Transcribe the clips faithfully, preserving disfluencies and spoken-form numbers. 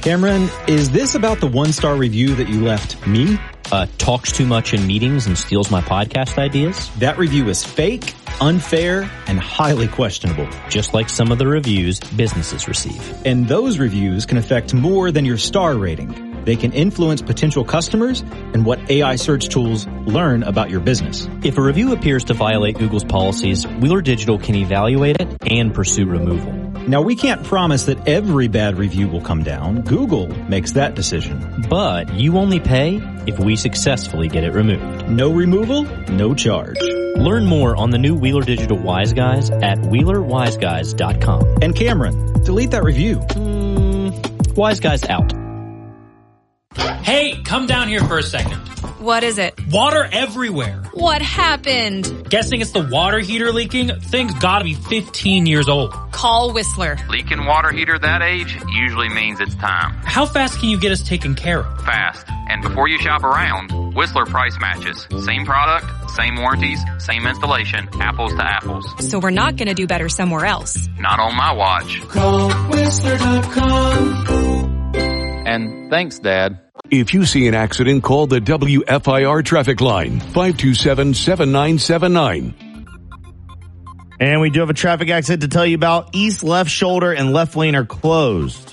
Cameron, is this about the one-star review that you left me? Uh, talks too much in meetings and steals my podcast ideas? That review is fake, unfair, and highly questionable. Just like some of the reviews businesses receive. And those reviews can affect more than your star rating. They can influence potential customers and what A I search tools learn about your business. If a review appears to violate Google's policies, Wheeler Digital can evaluate it and pursue removal. Now, we can't promise that every bad review will come down. Google makes that decision. But you only pay if we successfully get it removed. No removal, no charge. Learn more on the new Wheeler Digital Wise Guys at wheeler wise guys dot com. And Cameron, delete that review. Mm, Wise Guys out. Hey, come down here for a second. What is it? Water everywhere. What happened? Guessing it's the water heater leaking? Thing's gotta be fifteen years old. Call Whistler. Leaking water heater that age usually means it's time. How fast can you get us taken care of? Fast. And before you shop around, Whistler price matches. Same product, same warranties, same installation, apples to apples. So we're not gonna do better somewhere else. Not on my watch. Call Whistler dot com. And thanks, Dad. If you see an accident, call the W F I R traffic line, five two seven, seven nine seven nine. And we do have a traffic accident to tell you about. East left shoulder and left lane are closed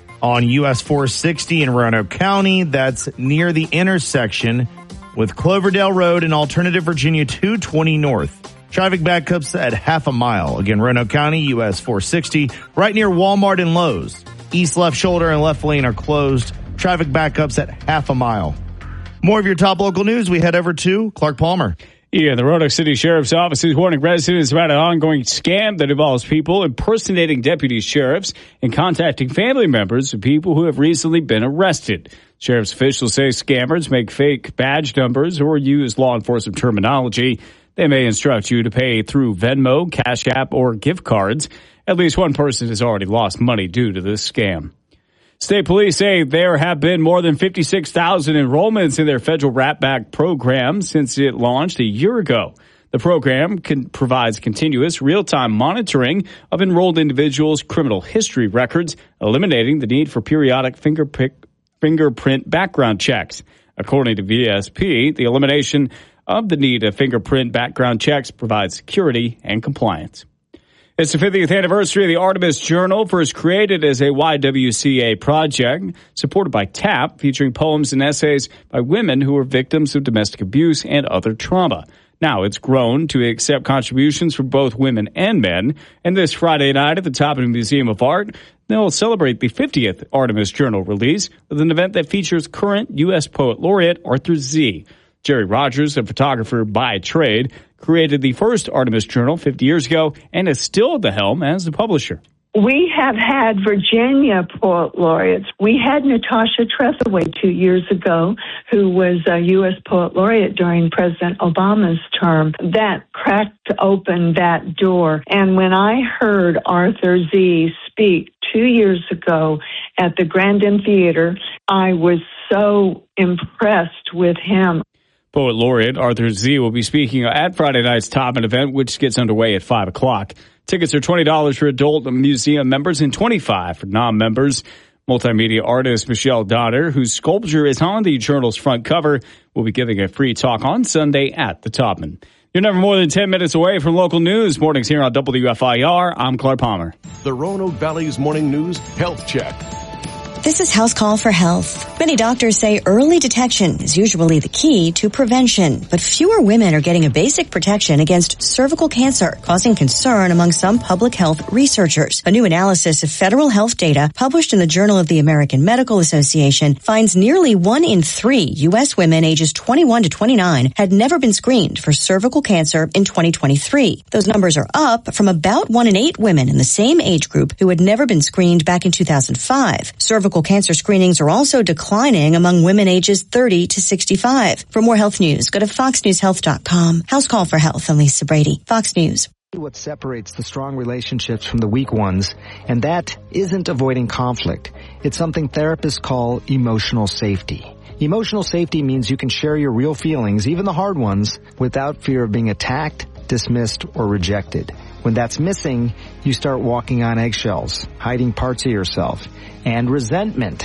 on U S four sixty in Roanoke County. That's near the intersection with Cloverdale Road and Alternative Virginia two twenty North. Traffic backups at half a mile. Again, Roanoke County, U S four sixty, right near Walmart and Lowe's. East left shoulder and left lane are closed. Traffic backups at half a mile. More of your top local news. We head over to Clark Palmer. Yeah, the Roanoke City Sheriff's Office is warning residents about an ongoing scam that involves people impersonating deputy sheriffs and contacting family members of people who have recently been arrested. Sheriff's officials say scammers make fake badge numbers or use law enforcement terminology. They may instruct you to pay through Venmo, Cash App, or gift cards. At least one person has already lost money due to this scam. State police say there have been more than fifty-six thousand enrollments in their federal Rat Back program since it launched a year ago. The program can, provides continuous real-time monitoring of enrolled individuals' criminal history records, eliminating the need for periodic fingerprint, fingerprint background checks. According to V S P, the elimination of the need of fingerprint background checks provides security and compliance. It's the fiftieth anniversary of the Artemis Journal, first created as a Y W C A project, supported by TAP, featuring poems and essays by women who were victims of domestic abuse and other trauma. Now it's grown to accept contributions from both women and men, and this Friday night at the Toppin Museum of Art, they'll celebrate the fiftieth Artemis Journal release with an event that features current U S Poet Laureate Arthur Z. Jerry Rogers, a photographer by trade, created the first Artemis Journal fifty years ago and is still at the helm as the publisher. We have had Virginia Poet Laureates. We had Natasha Trethewey two years ago, who was a U S Poet Laureate during President Obama's term. That cracked open that door. And when I heard Arthur Z speak two years ago at the Grandin Theater, I was so impressed with him. Poet Laureate Arthur Z will be speaking at Friday night's Toppin event, which gets underway at five o'clock. Tickets are twenty dollars for adult museum members and twenty-five dollars for non-members. Multimedia artist Michelle Donner, whose sculpture is on the journal's front cover, will be giving a free talk on Sunday at the Toppin. You're never more than ten minutes away from local news. Mornings here on W F I R. I'm Clark Palmer. The Roanoke Valley's Morning News Health Check. This is House Call for Health. Many doctors say early detection is usually the key to prevention, but fewer women are getting a basic protection against cervical cancer, causing concern among some public health researchers. A new analysis of federal health data published in the Journal of the American Medical Association finds nearly one in three U S women ages twenty-one to twenty-nine had never been screened for cervical cancer in twenty twenty-three. Those numbers are up from about one in eight women in the same age group who had never been screened back in two thousand five. Cervical cancer screenings are also declining among women ages thirty to sixty-five. For more health news, go to fox news health dot com. House Call for Health, I'm Lisa Brady, Fox News. What separates the strong relationships from the weak ones, and that isn't avoiding conflict. It's something therapists call emotional safety. Emotional safety means you can share your real feelings, even the hard ones, without fear of being attacked, dismissed, or rejected. When that's missing, you start walking on eggshells, hiding parts of yourself, and resentment